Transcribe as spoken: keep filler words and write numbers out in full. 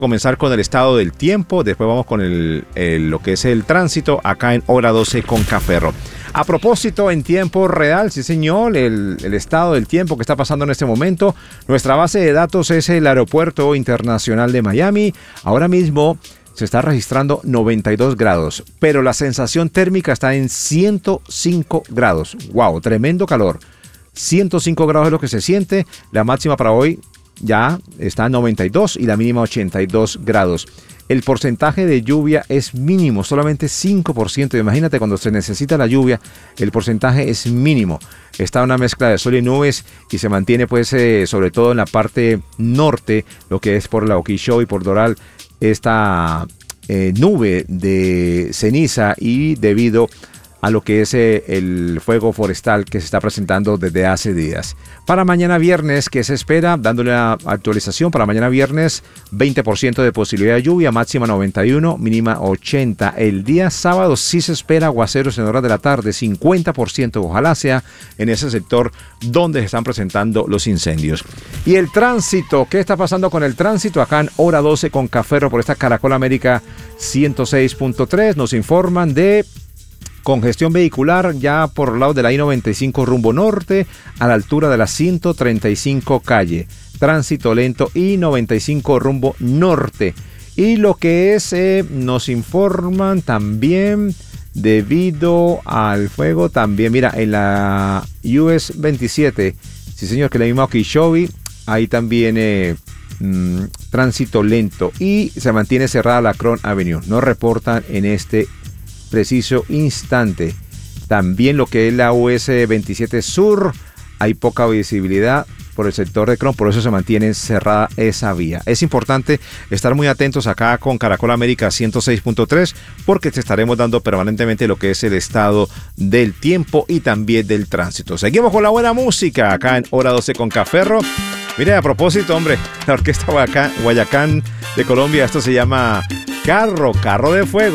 comenzar con el estado del tiempo, después vamos con el, el, lo que es el tránsito acá en Hora doce con Cafferro. A propósito, en tiempo real, sí señor, el, el estado del tiempo que está pasando en este momento. Nuestra base de datos es el Aeropuerto Internacional de Miami. Ahora mismo se está registrando noventa y dos grados, pero la sensación térmica está en ciento cinco grados. ¡Wow! Tremendo calor. ciento cinco grados es lo que se siente. La máxima para hoy ya está en noventa y dos y la mínima ochenta y dos grados. El porcentaje de lluvia es mínimo, solamente cinco por ciento. Imagínate, cuando se necesita la lluvia, el porcentaje es mínimo. Está una mezcla de sol y nubes y se mantiene, pues, eh, sobre todo en la parte norte, lo que es por la Oquisho y por Doral, esta eh, nube de ceniza y debido a lo que es eh, el fuego forestal que se está presentando desde hace días. Para mañana viernes, ¿qué se espera? Dándole la actualización, para mañana viernes, veinte por ciento de posibilidad de lluvia, máxima noventa y uno, mínima ochenta. El día sábado sí se espera aguaceros en horas de la tarde, cincuenta por ciento, ojalá sea en ese sector donde se están presentando los incendios. Y el tránsito, ¿qué está pasando con el tránsito? Acá en Hora doce con Cafferro por esta Caracol América ciento seis punto tres, nos informan de congestión vehicular ya por el lado de la I noventa y cinco rumbo norte a la altura de la ciento treinta y cinco calle. Tránsito lento I noventa y cinco rumbo norte. Y lo que es, eh, nos informan también debido al fuego también, mira, en la U S veintisiete, sí señor, que la misma Okeechobee, ahí también eh, mmm, tránsito lento y se mantiene cerrada la Cron Avenue. No reportan en este preciso instante. También lo que es la U S veintisiete Sur, hay poca visibilidad por el sector de Cron, por eso se mantiene cerrada esa vía. Es importante estar muy atentos acá con Caracol América ciento seis punto tres porque te estaremos dando permanentemente lo que es el estado del tiempo y también del tránsito. Seguimos con la buena música acá en Hora doce con Cafferro. Mire, a propósito, hombre, la Orquesta Guayacán, Guayacán de Colombia, esto se llama Carro, Carro de Fuego.